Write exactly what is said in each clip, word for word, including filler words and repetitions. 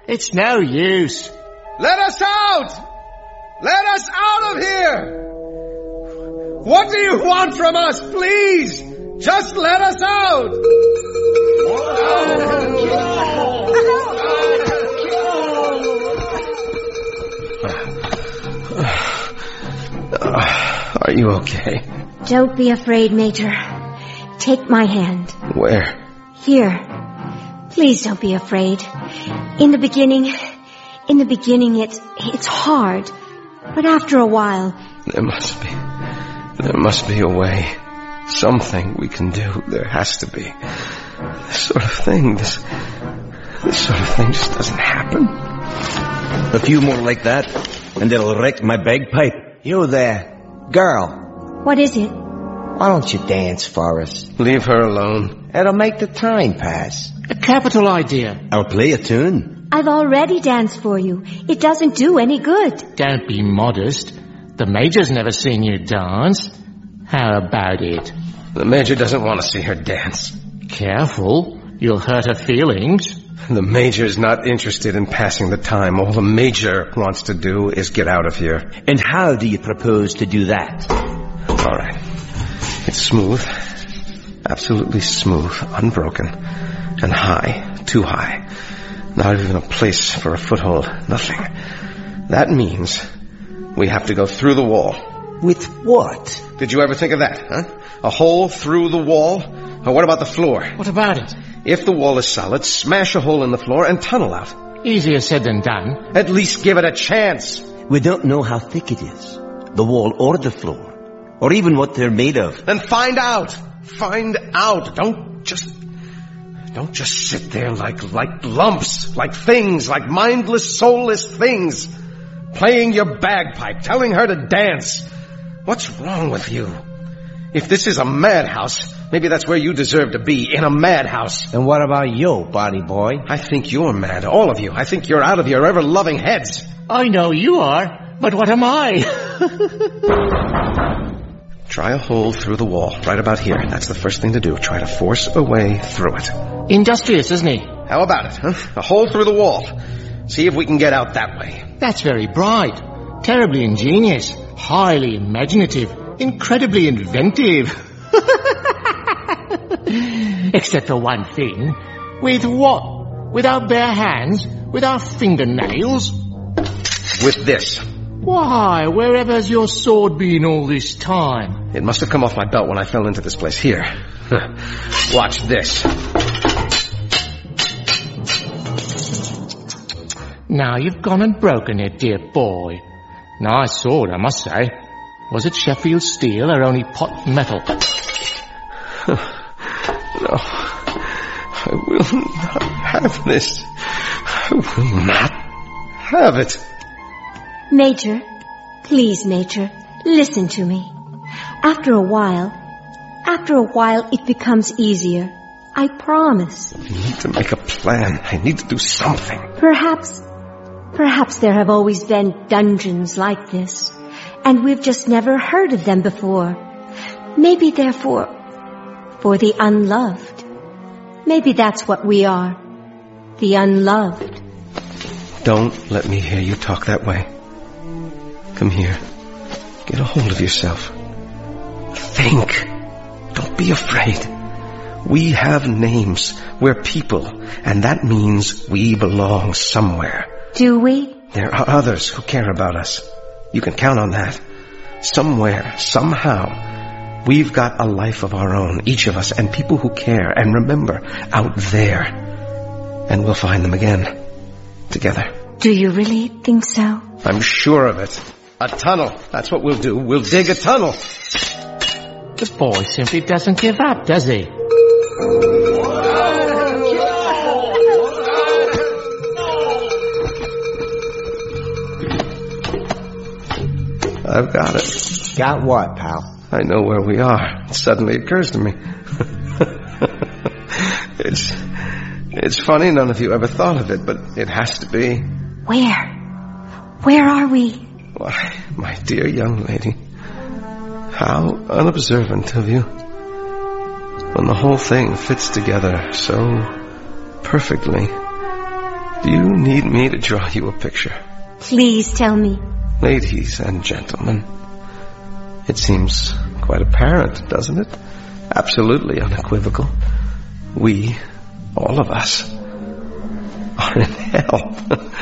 It's no use. Let us out! Let us out of here! What do you want from us, please? Just let us out! Are you okay? Don't be afraid, Major. Take my hand. Where? Here. Please don't be afraid. In the beginning, in the beginning it's, it's hard. But after a while... There must be, there must be a way. Something we can do. There has to be. This sort of thing, this, this sort of thing just doesn't happen. A few more like that, and it'll wreck my bagpipe. You there, girl. What is it? Why don't you dance for us? Leave her alone. It'll make the time pass. A capital idea. I'll play a tune. I've already danced for you. It doesn't do any good. Don't be modest. The Major's never seen you dance. How about it? The Major doesn't want to see her dance. Careful. You'll hurt her feelings. The Major's not interested in passing the time. All the Major wants to do is get out of here. And how do you propose to do that? All right. It's smooth. Absolutely smooth. Unbroken. And high. Too high. Not even a place for a foothold. Nothing. That means we have to go through the wall. With what? Did you ever think of that, huh? A hole through the wall? Or what about the floor? What about it? If the wall is solid, smash a hole in the floor and tunnel out. Easier said than done. At least give it a chance. We don't know how thick it is. The wall or the floor. Or even what they're made of. Then find out. Find out. Don't just... Don't just sit there like, like lumps, like things, like mindless, soulless things. Playing your bagpipe, telling her to dance. What's wrong with you? If this is a madhouse, maybe that's where you deserve to be, in a madhouse. And what about you, body boy? I think you're mad, all of you. I think you're out of your ever-loving heads. I know you are, but what am I? Try a hole through the wall, right about here. That's the first thing to do. Try to force a way through it. Industrious, isn't he? How about it, huh? A hole through the wall. See if we can get out that way. That's very bright. Terribly ingenious. Highly imaginative. Incredibly inventive. Except for one thing. With what? With our bare hands? With our fingernails? With this. Why, wherever's your sword been all this time? It must have come off my belt when I fell into this place. Here. Watch this. Now you've gone and broken it, dear boy. Nice sword, I must say. Was it Sheffield steel or only pot metal? No. I will not have this. I will not have it. Major, please, Major, listen to me. After a while, after a while, it becomes easier. I promise. I need to make a plan. I need to do something. Perhaps, perhaps there have always been dungeons like this, and we've just never heard of them before. Maybe they're for, for the unloved. Maybe that's what we are. The unloved. Don't let me hear you talk that way. Come here. Get a hold of yourself. Think. Don't be afraid. We have names. We're people. And that means we belong somewhere. Do we? There are others who care about us. You can count on that. Somewhere, somehow, we've got a life of our own, each of us, and people who care. And remember, out there. And we'll find them again. Together. Do you really think so? I'm sure of it. A tunnel. That's what we'll do. We'll dig a tunnel. The boy simply doesn't give up, does he? I've got it. Got what, pal? I know where we are. It suddenly occurs to me. It's... It's funny none of you ever thought of it, but it has to be. Where? Where are we? Why, my dear young lady, how unobservant of you. When the whole thing fits together so perfectly. Do you need me to draw you a picture? Please tell me. Ladies and gentlemen, it seems quite apparent, doesn't it? Absolutely unequivocal. We, all of us, are in hell.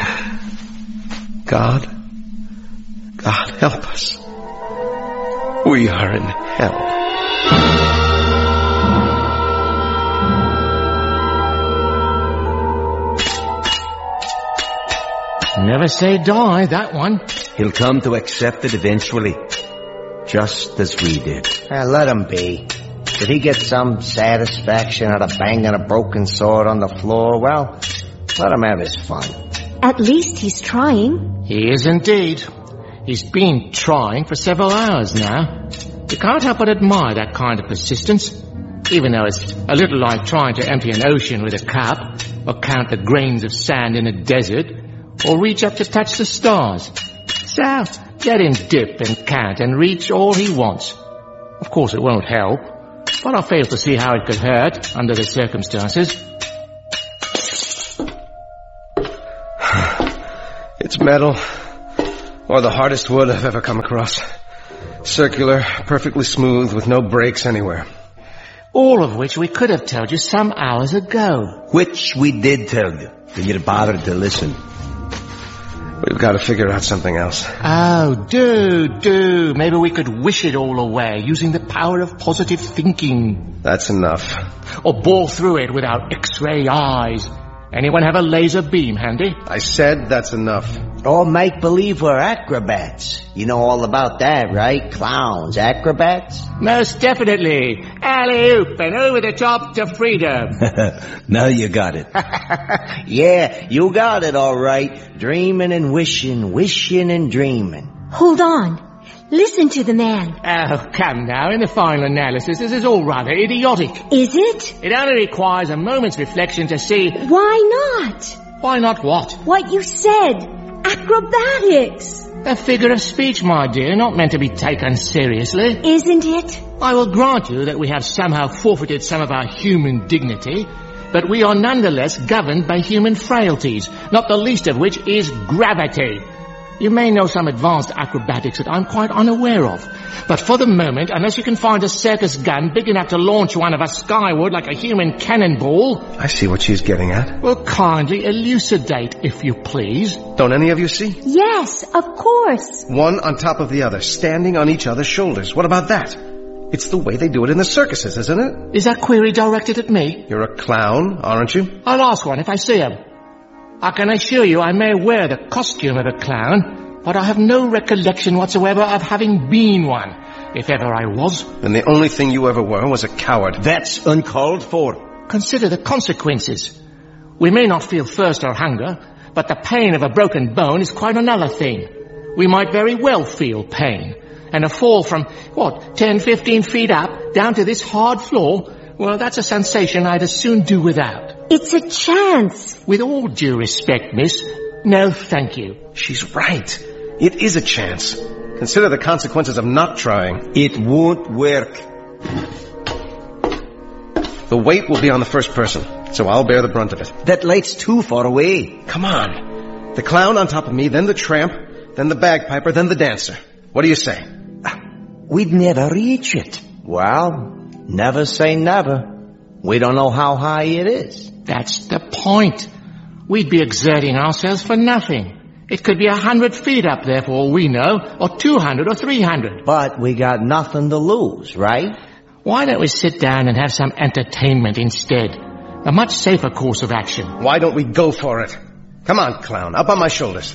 God, God help us. We are in hell. Never say die, that one. He'll come to accept it eventually. Just as we did. Eh, let him be. Did he get some satisfaction out of banging a broken sword on the floor? Well, let him have his fun. At least he's trying. He is indeed. He's been trying for several hours now. You can't help but admire that kind of persistence, even though it's a little like trying to empty an ocean with a cup, or count the grains of sand in a desert, or reach up to touch the stars. So, let him dip and count and reach all he wants. Of course it won't help, but I fail to see how it could hurt under the circumstances. It's metal, or the hardest wood I've ever come across. Circular, perfectly smooth, with no breaks anywhere. All of which we could have told you some hours ago. Which we did tell you, but you bothered to listen. We've got to figure out something else. Oh, do, do. Maybe we could wish it all away using the power of positive thinking. That's enough. Or bore through it with our X-ray eyes. Anyone have a laser beam handy? I said that's enough. Or make-believe we're acrobats. You know all about that, right? Clowns, acrobats? Most definitely. Alley-oop and over the top to freedom. Now you got it. Yeah, you got it all right. Dreaming and wishing, wishing and dreaming. Hold on. Listen to the man. Oh, come now. In the final analysis, this is all rather idiotic. Is it? It only requires a moment's reflection to see... Why not? Why not what? What you said. Acrobatics. A figure of speech, my dear, not meant to be taken seriously. Isn't it? I will grant you that we have somehow forfeited some of our human dignity, but we are nonetheless governed by human frailties, not the least of which is gravity. You may know some advanced acrobatics that I'm quite unaware of. But for the moment, unless you can find a circus gun big enough to launch one of us skyward like a human cannonball... I see what she's getting at. Well, kindly elucidate, if you please. Don't any of you see? Yes, of course. One on top of the other, standing on each other's shoulders. What about that? It's the way they do it in the circuses, isn't it? Is that query directed at me? You're a clown, aren't you? I'll ask one if I see him. I can assure you I may wear the costume of a clown, but I have no recollection whatsoever of having been one, if ever I was. Then the only thing you ever were was a coward. That's uncalled for. Consider the consequences. We may not feel thirst or hunger, but the pain of a broken bone is quite another thing. We might very well feel pain. And a fall from, what, ten, fifteen feet up, down to this hard floor, well, that's a sensation I'd as soon do without. It's a chance. With all due respect, miss, no thank you. She's right. It is a chance. Consider the consequences of not trying. It won't work. The weight will be on the first person, so I'll bear the brunt of it. That light's too far away. Come on. The clown on top of me, then the tramp, then the bagpiper, then the dancer. What do you say? We'd never reach it. Well, never say never. We don't know how high it is. That's the point. We'd be exerting ourselves for nothing. It could be a hundred feet up there for all we know, or two hundred or three hundred. But we got nothing to lose, right? Why don't we sit down and have some entertainment instead? A much safer course of action. Why don't we go for it? Come on, clown, up on my shoulders.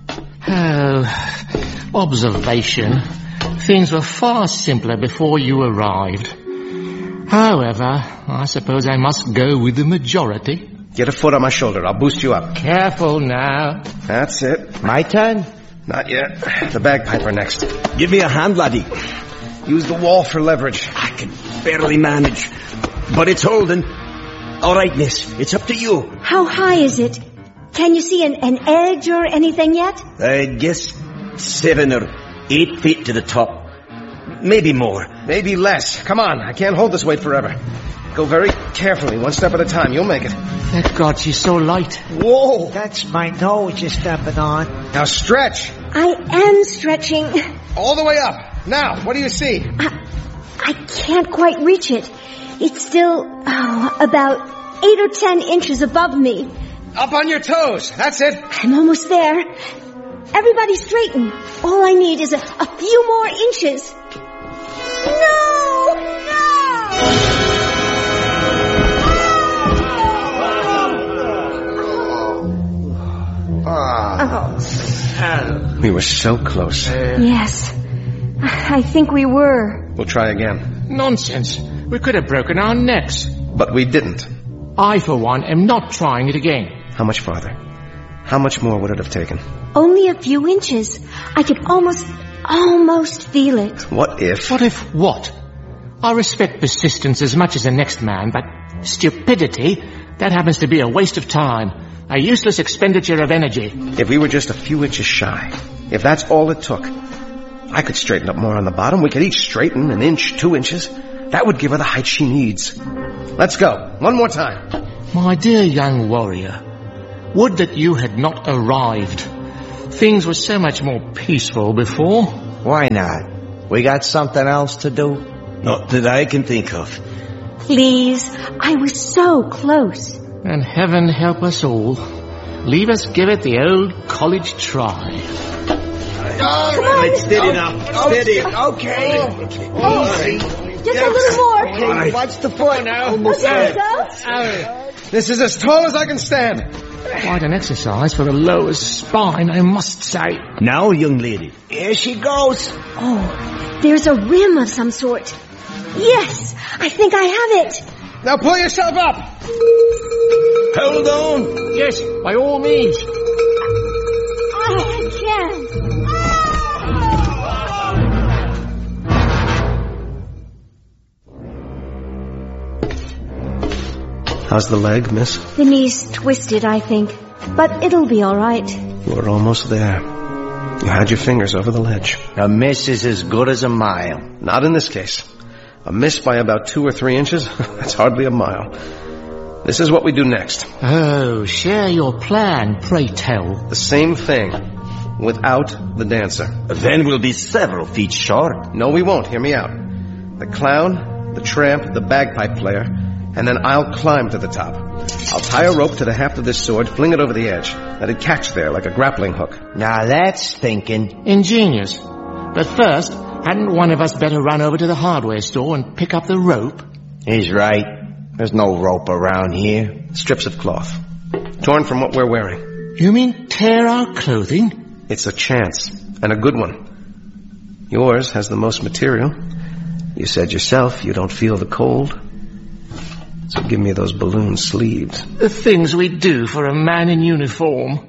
Oh, observation. Things were far simpler before you arrived. However, I suppose I must go with the majority. Get a foot on my shoulder. I'll boost you up. Careful now. That's it. My turn? Not yet. The bagpiper next. Give me a hand, laddie. Use the wall for leverage. I can barely manage. But it's holding. All right, miss. It's up to you. How high is it? Can you see an, an edge or anything yet? I guess seven or eight feet to the top. Maybe more. Maybe less. Come on. I can't hold this weight forever. Go very carefully, one step at a time. You'll make it. Thank God she's so light. Whoa! That's my nose you're stepping on. Now stretch. I am stretching. All the way up. Now, what do you see? I, I can't quite reach it. It's still, oh, about eight or ten inches above me. Up on your toes. That's it. I'm almost there. Everybody straighten. All I need is a, a few more inches. No! No! Oh. We were so close. Yes. I think we were. We'll try again. Nonsense. We could have broken our necks. But we didn't. I, for one, am not trying it again. How much farther? How much more would it have taken? Only a few inches. I could almost, almost feel it. What if... What if what? I respect persistence as much as the next man, but stupidity, that happens to be a waste of time. A useless expenditure of energy. If we were just a few inches shy, if that's all it took, I could straighten up more on the bottom. We could each straighten an inch, two inches. That would give her the height she needs. Let's go. One more time. My dear young warrior, would that you had not arrived. Things were so much more peaceful before. Why not? We got something else to do? Not that I can think of. Please, I was so close. And heaven help us all. Leave us give it the old college try. Come on. Right, steady now. Steady. Okay. Oh, just a little more. Okay, watch the foot now. Almost there. Go. This is as tall as I can stand. Quite an exercise for the lower spine, I must say. Now, young lady. Here she goes. Oh, there's a rim of some sort. Yes, I think I have it. Now pull yourself up. Hold on. Yes, by all means. I can. How's the leg, miss? The knee's twisted, I think. But it'll be all right. You were almost there. You had your fingers over the ledge. A miss is as good as a mile. Not in this case. A miss by about two or three inches? That's hardly a mile. This is what we do next. Oh, share your plan, pray tell. The same thing, without the dancer. Then we'll be several feet short. No, we won't. Hear me out. The clown, the tramp, the bagpipe player, and then I'll climb to the top. I'll tie a rope to the haft of this sword, fling it over the edge. Let it catch there like a grappling hook. Now that's thinking. Ingenious. But first, hadn't one of us better run over to the hardware store and pick up the rope? He's right. There's no rope around here. Strips of cloth. Torn from what we're wearing. You mean tear our clothing? It's a chance, and a good one. Yours has the most material. You said yourself you don't feel the cold. So give me those balloon sleeves. The things we do for a man in uniform.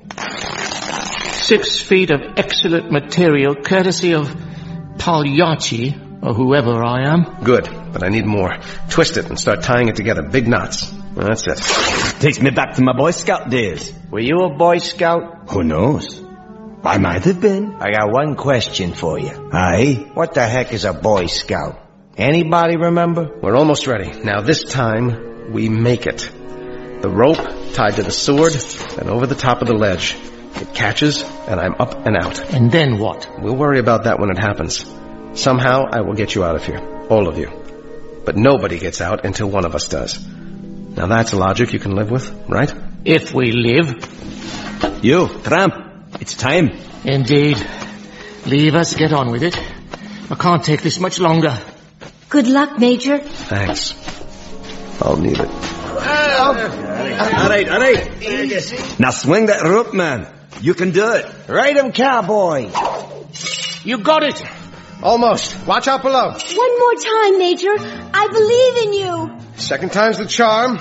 Six feet of excellent material, courtesy of Pagliacci, or whoever I am. Good, but I need more. Twist it and start tying it together. Big knots. Well, that's it. Takes me back to my Boy Scout days. Were you a Boy Scout? Who knows? I might have been. I got one question for you. Aye? What the heck is a Boy Scout? Anybody remember? We're almost ready. Now this time, we make it. The rope tied to the sword and over the top of the ledge. It catches, and I'm up and out. And then what? We'll worry about that when it happens. Somehow, I will get you out of here. All of you. But nobody gets out until one of us does. Now that's logic you can live with, right? If we live. You, tramp. It's time. Indeed. Leave us get on with it. I can't take this much longer. Good luck, Major. Thanks. I'll need it. All right, all right. Now swing that rope, man. You can do it. Right 'em, cowboy. You got it. Almost. Watch out below. One more time, Major. I believe in you. Second time's the charm.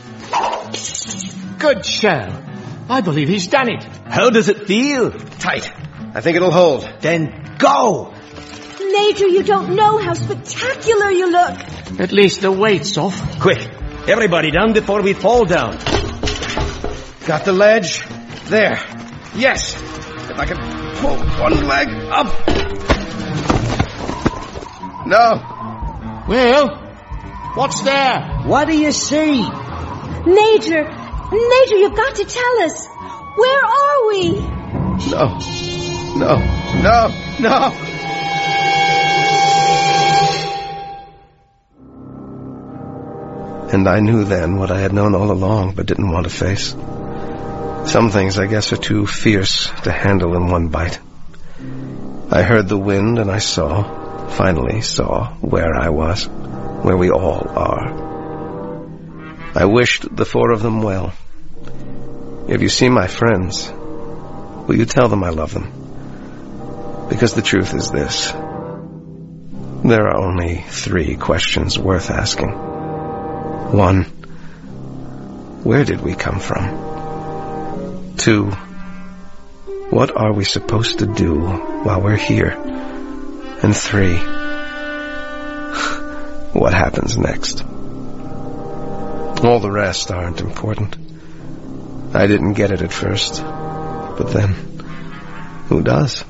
Good show. I believe he's done it. How does it feel? Tight. I think it'll hold. Then go. Major, you don't know how spectacular you look. At least the weight's off. Quick, everybody down before we fall down. Got the ledge. There. Yes. If I can pull one leg up. No. Well, What's there? What do you see? Major, Major, you've got to tell us. Where are we? No. No. No. No. And I knew then what I had known all along but didn't want to face. Some things, I guess, are too fierce to handle in one bite. I heard the wind and I saw, finally saw, where I was, where we all are. I wished the four of them well. If you see my friends, will you tell them I love them? Because the truth is this. There are only three questions worth asking. One, where did we come from? Two, what are we supposed to do while we're here? And three, what happens next? All the rest aren't important. I didn't get it at first, but then, who does?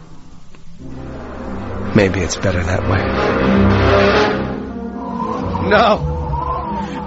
Maybe it's better that way. No!